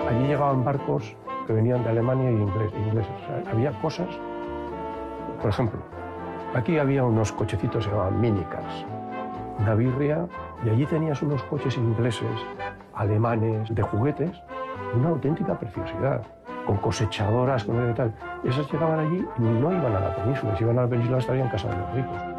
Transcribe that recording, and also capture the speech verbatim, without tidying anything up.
Allí llegaban barcos que venían de Alemania y inglés, ingleses. O sea, había cosas, por ejemplo, aquí había unos cochecitos que se llamaban minicars, una birria, y allí tenías unos coches ingleses, alemanes, de juguetes, una auténtica preciosidad, con cosechadoras, con tal. Esas llegaban allí y no iban a la península, si iban a la península estarían en casa de los ricos.